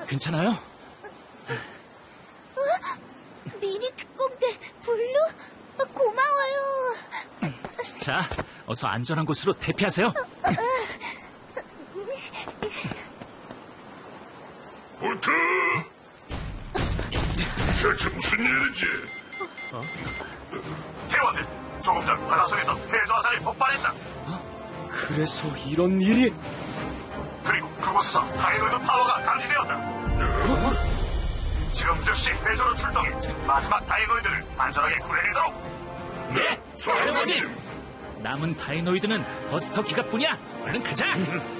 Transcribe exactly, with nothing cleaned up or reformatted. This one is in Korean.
괜찮아요? 어? 미니 특공대 블루? 고마워요. 자, 어서 안전한 곳으로 대피하세요. 볼트! 대체 무슨 일이지? 어? 대원들, 조금 전 바닷속에서 해저화살이 폭발했다. 어? 그래서 이런 일이... 그리고 그곳에서 다이노이드 파워가 감지되었다. 어? 지금 즉시 해저로 출동해 마지막 다이노이드를 안전하게 구해내도록. 네, 사령관님! 남은 다이노이드는 버스터키가 뿐이야. 얼른 가자.